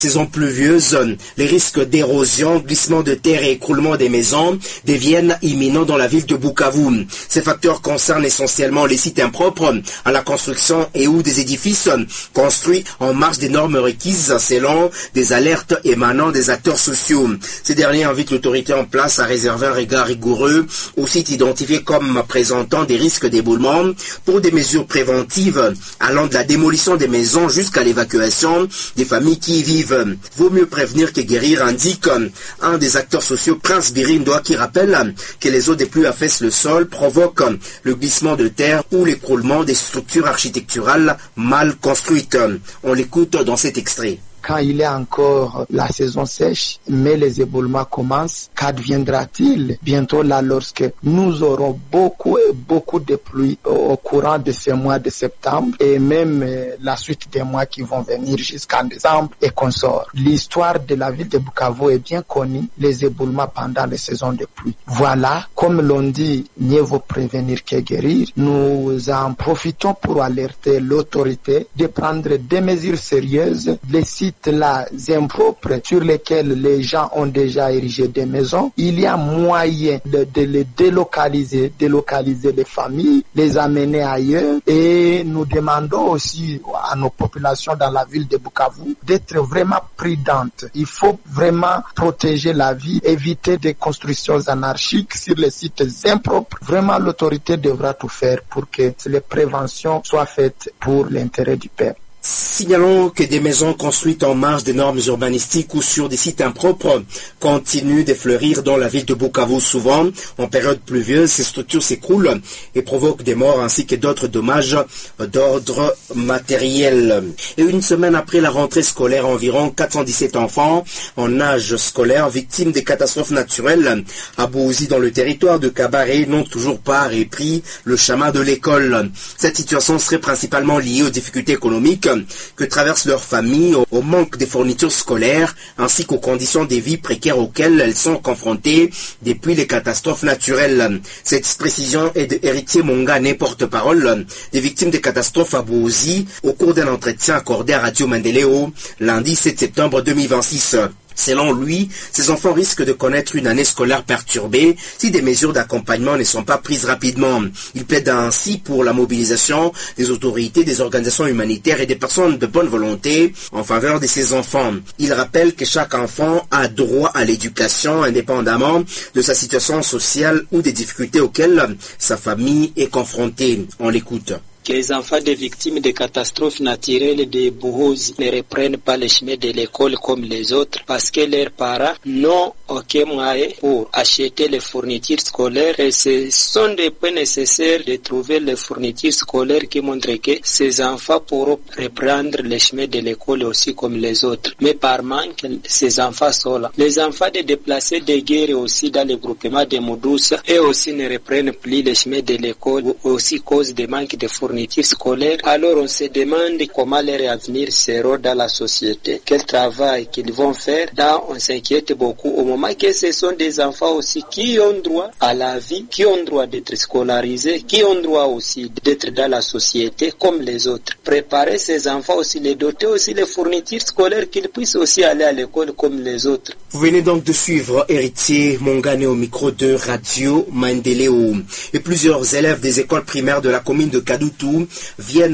Saison pluvieuse, les risques d'érosion, glissement de terre et écroulement des maisons deviennent imminents dans la ville de Bukavu. Ces facteurs concernent essentiellement les sites impropres à la construction et ou des édifices construits en marge des normes requises selon des alertes émanant des acteurs sociaux. Ces derniers invitent l'autorité en place à réserver un regard rigoureux aux sites identifiés comme présentant des risques d'éboulement pour des mesures préventives allant de la démolition des maisons jusqu'à l'évacuation des familles qui y vivent. Vaut mieux prévenir que guérir, indique un des acteurs sociaux, Prince Birindoa, qui rappelle que les eaux des pluies affaissent le sol, provoquent le glissement de terre ou l'écroulement des structures architecturales mal construites. On l'écoute dans cet extrait. Quand il y a encore la saison sèche, mais les éboulements commencent, qu'adviendra-t-il bientôt là lorsque nous aurons beaucoup de pluie au courant de ce mois de septembre et même la suite des mois qui vont venir jusqu'en décembre et consorts. L'histoire de la ville de Bukavu est bien connue, les éboulements pendant les saisons de pluie. Voilà, comme l'on dit, mieux vaut prévenir que guérir. Nous en profitons pour alerter l'autorité de prendre des mesures sérieuses. Les sites là impropres sur lesquels les gens ont déjà érigé des maisons, il y a moyen de les délocaliser les familles, les amener ailleurs, et nous demandons aussi à nos populations dans la ville de Bukavu d'être vraiment prudentes. Il faut vraiment protéger la vie, éviter des constructions anarchiques sur les sites impropres. Vraiment, l'autorité devra tout faire pour que les préventions soient faites pour l'intérêt du peuple. Signalons que des maisons construites en marge des normes urbanistiques ou sur des sites impropres continuent de fleurir dans la ville de Bukavu. Souvent, en période pluvieuse, ces structures s'écroulent et provoquent des morts ainsi que d'autres dommages d'ordre matériel. Et une semaine après la rentrée scolaire, environ 417 enfants en âge scolaire victimes des catastrophes naturelles à Bouzi dans le territoire de Kabaré n'ont toujours pas repris le chemin de l'école. Cette situation serait principalement liée aux difficultés économiques que traversent leurs familles, au manque de fournitures scolaires, ainsi qu'aux conditions de vie précaires auxquelles elles sont confrontées depuis les catastrophes naturelles. Cette précision est d'Héritier Mongane, porte-parole des victimes des catastrophes à Bouzi, au cours d'un entretien accordé à Radio Mandeleo, lundi 7 septembre 2026. Selon lui, ces enfants risquent de connaître une année scolaire perturbée si des mesures d'accompagnement ne sont pas prises rapidement. Il plaide ainsi pour la mobilisation des autorités, des organisations humanitaires et des personnes de bonne volonté en faveur de ces enfants. Il rappelle que chaque enfant a droit à l'éducation indépendamment de sa situation sociale ou des difficultés auxquelles sa famille est confrontée. On l'écoute. Que les enfants des victimes des catastrophes naturelles de Buhozi ne reprennent pas le chemin de l'école comme les autres parce que leurs parents n'ont aucun moyen pour acheter les fournitures scolaires et ce sont des points nécessaires de trouver les fournitures scolaires qui montrent que ces enfants pourront reprendre le chemin de l'école aussi comme les autres. Mais par manque, ces enfants sont là. Les enfants des déplacés de guerre aussi dans le groupement de Moudoussa et aussi ne reprennent plus le chemin de l'école aussi cause de manque de fournitures scolaires. Alors on se demande comment leur avenir sera dans la société, quel travail qu'ils vont faire. Là on s'inquiète beaucoup au moment que ce sont des enfants aussi qui ont droit à la vie, qui ont droit d'être scolarisés, qui ont droit aussi d'être dans la société comme les autres. Préparer ces enfants aussi, les doter aussi les fournitures scolaires qu'ils puissent aussi aller à l'école comme les autres. Vous venez donc de suivre Héritier Mongane au micro de Radio Mandeleo. Et plusieurs élèves des écoles primaires de la commune de Kadutu viennent